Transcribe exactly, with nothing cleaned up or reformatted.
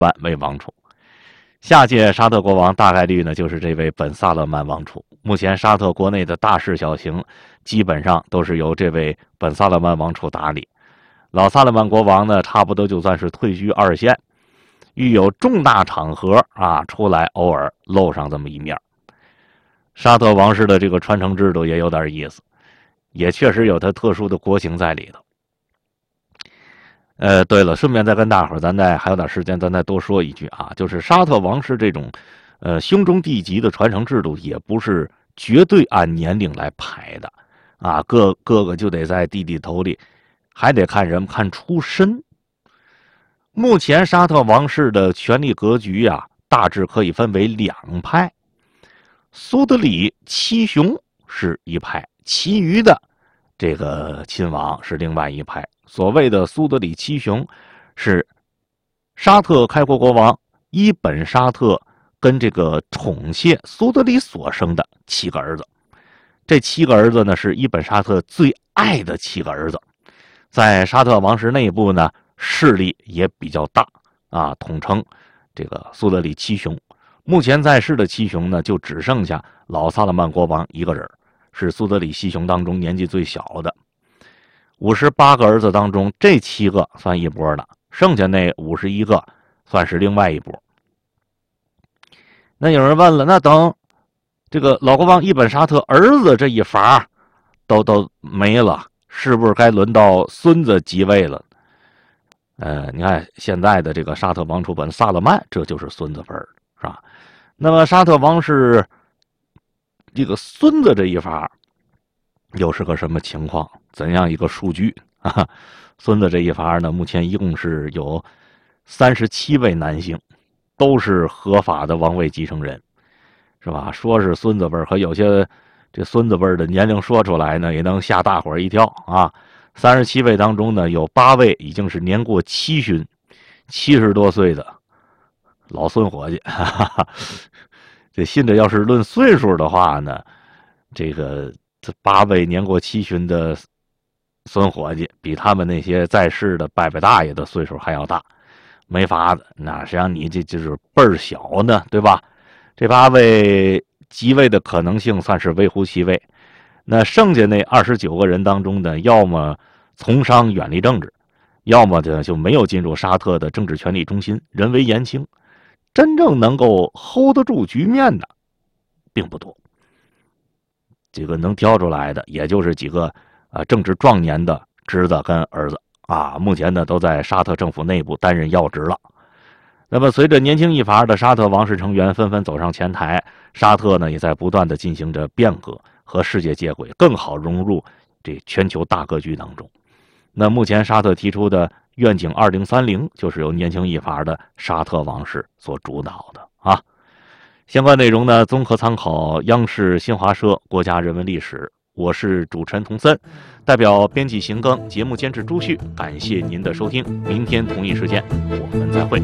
曼为王储。下届沙特国王大概率呢就是这位本萨勒曼王储。目前沙特国内的大事小情基本上都是由这位本萨勒曼王储打理。老萨勒曼国王呢，差不多就算是退居二线，遇有重大场合啊，出来偶尔露上这么一面。沙特王室的这个传承制度也有点意思，也确实有它特殊的国情在里头。呃，对了，顺便再跟大伙儿，咱再还有点时间，咱再多说一句啊，就是沙特王室这种，呃，兄终弟及的传承制度，也不是绝对按年龄来排的，啊，各各个就得在弟弟头里，还得看人看出身。目前沙特王室的权力格局啊，大致可以分为两派，苏德里七雄是一派，其余的这个亲王是另外一派。所谓的苏德里七雄是沙特开国国王伊本沙特跟这个宠妾苏德里所生的七个儿子。这七个儿子呢，是伊本沙特最爱的七个儿子，在沙特王室内部呢，势力也比较大啊，统称这个苏德里七雄。目前在世的七雄呢，就只剩下老萨勒曼国王一个人，是苏德里七雄当中年纪最小的。五十八个儿子当中，这七个算一波的，剩下那五十一个算是另外一波。那有人问了，那等这个老国王伊本沙特儿子这一伐都都没了，是不是该轮到孙子即位了？呃，你看现在的这个沙特王储本萨勒曼，这就是孙子辈儿，是吧？那么沙特王室这个孙子这一伐又是个什么情况？怎样一个数据啊？孙子这一伐呢，目前一共是有三十七位男性，都是合法的王位继承人，是吧？说是孙子辈儿，和有些这孙子辈儿的年龄说出来呢，也能吓大伙儿一跳啊。三十七位当中呢，有八位已经是年过七旬，七十多岁的老孙伙计。哈哈，这信着要是论岁数的话呢，这个这八位年过七旬的孙伙计，比他们那些在世的伯伯大爷的岁数还要大，没法子。那实际上你这就是辈儿小呢，对吧？这八位即位的可能性算是微乎其微。那剩下那二十九个人当中呢，要么从商远离政治，要么呢就没有进入沙特的政治权力中心，人微言轻，真正能够 hold 得住局面的并不多。这个能挑出来的，也就是几个啊正值壮年的侄子跟儿子啊，目前呢都在沙特政府内部担任要职了。那么随着年轻一伐的沙特王室成员纷纷走上前台，沙特呢也在不断的进行着变革，和世界接轨，更好融入这全球大格局当中。那目前沙特提出的愿景二零三零，就是由年轻一伐的沙特王室所主导的啊。相关内容呢，综合参考央视新华社国家人文历史。我是主持人童森，代表编辑邢庚，节目监制朱旭，感谢您的收听，明天同一时间我们再会。